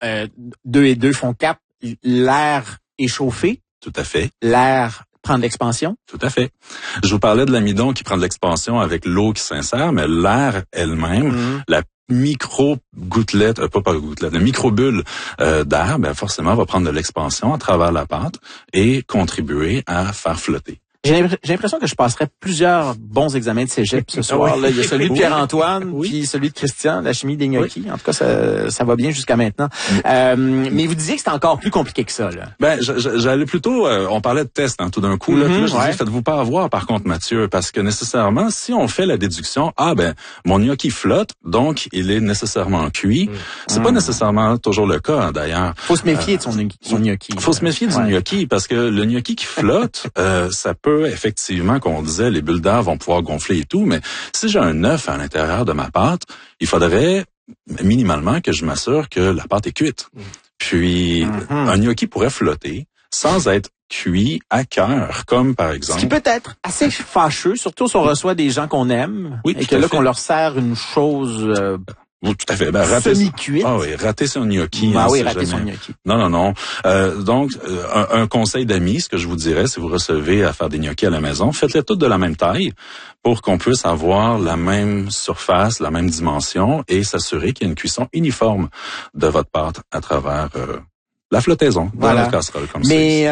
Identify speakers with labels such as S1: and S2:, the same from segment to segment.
S1: 2 et 2 font 4. L'air est chauffé.
S2: Tout à fait.
S1: L'air prend de l'expansion.
S2: Tout à fait. Je vous parlais de l'amidon qui prend de l'expansion avec l'eau qui s'insère, mais l'air elle-même, la micro-gouttelette, la micro-bulle d'air, ben forcément va prendre de l'expansion à travers la pâte et contribuer à faire flotter.
S1: J'ai l'impression que je passerai plusieurs bons examens de cégep ce soir. Là, il y a celui de Pierre-Antoine, puis celui de Christian, la chimie des gnocchis. En tout cas, ça va bien jusqu'à maintenant. Mais vous disiez que c'était encore plus compliqué que ça, là.
S2: Ben, j'allais plutôt, on parlait de test, hein, tout d'un coup. Là, puis là, je disais, faites-vous pas avoir, par contre, Mathieu, parce que nécessairement, si on fait la déduction, mon gnocchi flotte, donc il est nécessairement cuit. C'est pas nécessairement toujours le cas, hein, d'ailleurs.
S1: Faut se méfier de son gnocchi.
S2: Faut se méfier du gnocchi, parce que le gnocchi qui flotte, ça peut effectivement, qu'on disait, les bulles d'air vont pouvoir gonfler et tout, mais si j'ai un œuf à l'intérieur de ma pâte, il faudrait minimalement que je m'assure que la pâte est cuite. Puis, un gnocchi pourrait flotter sans être cuit à cœur, comme par exemple...
S1: Ce qui peut être assez fâcheux, surtout si on reçoit des gens qu'on aime, et que là, qu'on leur sert une chose...
S2: Oui, tout à fait.
S1: Semi-cuite.
S2: Ah oui, rater son gnocchi.
S1: Rater son gnocchi.
S2: Non. Donc, un conseil d'amis, ce que je vous dirais, si vous recevez à faire des gnocchis à la maison, faites-les toutes de la même taille pour qu'on puisse avoir la même surface, la même dimension et s'assurer qu'il y a une cuisson uniforme de votre pâte à travers la flottaison dans la casserole comme ça.
S1: Mais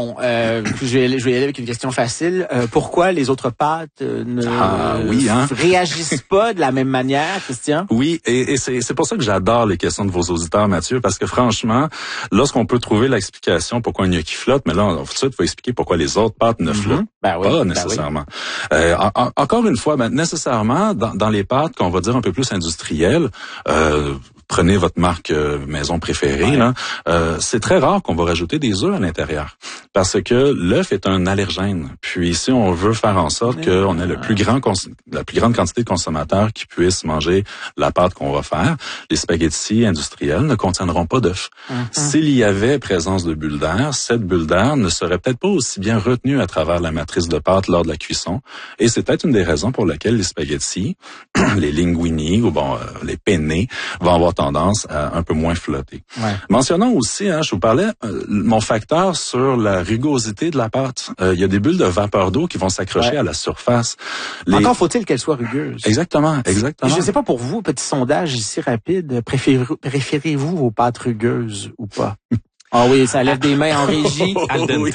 S1: je vais y aller avec une question facile. Pourquoi les autres pâtes ne réagissent pas de la même manière, Christian?
S2: Oui, et c'est pour ça que j'adore les questions de vos auditeurs, Mathieu, parce que franchement, lorsqu'on peut trouver l'explication pourquoi un gnocchi flotte, mais là, tout de suite, il faut expliquer pourquoi les autres pâtes ne flottent pas nécessairement. Encore une fois, nécessairement, dans les pâtes qu'on va dire un peu plus industrielles, prenez votre marque maison préférée, là, c'est très rare qu'on va rajouter des œufs à l'intérieur parce que l'œuf est un allergène. Puis si on veut faire en sorte qu'on ait la plus grande quantité de consommateurs qui puissent manger la pâte qu'on va faire, les spaghettis industriels ne contiendront pas d'œufs. S'il y avait présence de bulles d'air, cette bulle d'air ne serait peut-être pas aussi bien retenue à travers la matrice de pâte lors de la cuisson. Et c'est peut-être une des raisons pour lesquelles les spaghettis, les linguini ou les penne vont avoir tendance à un peu moins flotter. Mentionnons aussi, je vous parlais, mon facteur sur la rugosité de la pâte. Il y a des bulles de vapeur d'eau qui vont s'accrocher à la surface.
S1: Encore faut-il qu'elles soient rugueuses.
S2: Exactement.
S1: Je ne sais pas pour vous, petit sondage ici rapide, préférez-vous vos pâtes rugueuses ou pas? Ah oui, ça lève des mains en régie.
S3: Al dente.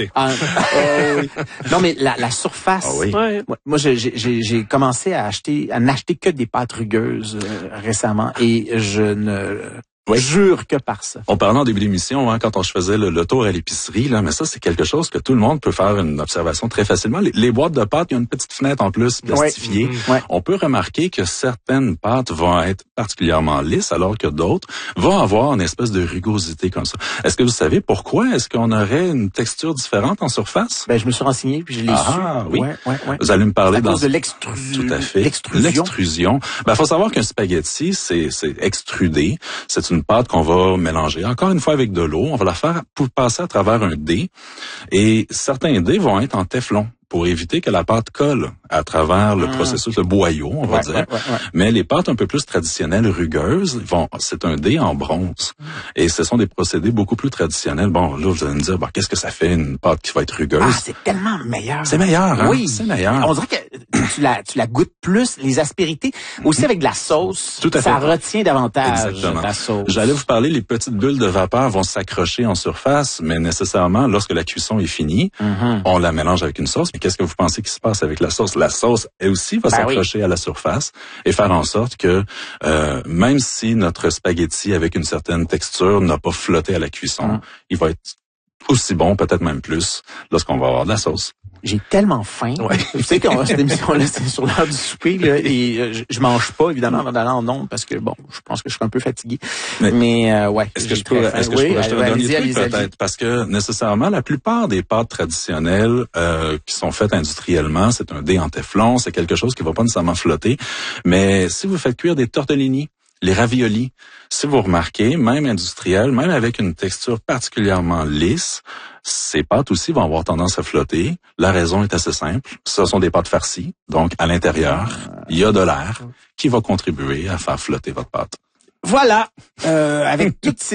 S1: Non, mais la surface. Moi, j'ai commencé à n'acheter que des pâtes rugueuses récemment et je ne jure que par ça.
S2: On parlait en début d'émission, quand on faisait le tour à l'épicerie, là, mais ça, c'est quelque chose que tout le monde peut faire une observation très facilement. Les boîtes de pâtes, il y a une petite fenêtre en plus plastifiée. On peut remarquer que certaines pâtes vont être particulièrement lisses, alors que d'autres vont avoir une espèce de rugosité comme ça. Est-ce que vous savez pourquoi? Est-ce qu'on aurait une texture différente en surface?
S1: Je me suis renseigné, puis je l'ai su.
S2: Oui. Vous allez me parler
S1: à cause de l'extrusion.
S2: Tout à fait. L'extrusion. Faut savoir qu'un spaghetti, c'est extrudé. C'est une pâte qu'on va mélanger encore une fois avec de l'eau. On va la faire passer à travers un dé. Et certains dés vont être en téflon pour éviter que la pâte colle à travers le processus, le boyau, on va dire. Mais les pâtes un peu plus traditionnelles, rugueuses, c'est un dé en bronze. Et ce sont des procédés beaucoup plus traditionnels. Bon, là, vous allez me dire, qu'est-ce que ça fait une pâte qui va être rugueuse?
S1: C'est tellement meilleur.
S2: C'est meilleur, hein?
S1: Oui.
S2: C'est meilleur.
S1: On dirait que tu la goûtes plus, les aspérités. Aussi avec de la sauce,
S2: tout à fait.
S1: Ça retient davantage.
S2: Exactement.
S1: La sauce.
S2: J'allais vous parler, les petites bulles de vapeur vont s'accrocher en surface, mais nécessairement, lorsque la cuisson est finie, on la mélange avec une sauce. Mais qu'est-ce que vous pensez qui se passe avec la sauce? La sauce, elle aussi, va s'accrocher à la surface et faire en sorte que, même si notre spaghetti avec une certaine texture n'a pas flotté à la cuisson, il va être aussi bon, peut-être même plus, lorsqu'on va avoir de la sauce.
S1: J'ai tellement faim. Tu sais que cette émission-là, c'est sur l'heure du souper, là, et je mange pas, évidemment, avant d'aller en ondes, parce que, je pense que je suis un peu fatigué. Mais
S2: est-ce que je pourrais te donner un truc, peut-être? Parce que, nécessairement, la plupart des pâtes traditionnelles qui sont faites industriellement, c'est un dé en téflon, c'est quelque chose qui va pas nécessairement flotter. Mais si vous faites cuire des tortellini, les raviolis, si vous remarquez, même industriels, même avec une texture particulièrement lisse, ces pâtes aussi vont avoir tendance à flotter. La raison est assez simple. Ce sont des pâtes farcies. Donc, à l'intérieur, il y a de l'air qui va contribuer à faire flotter votre pâte.
S1: Voilà. Avec toutes ces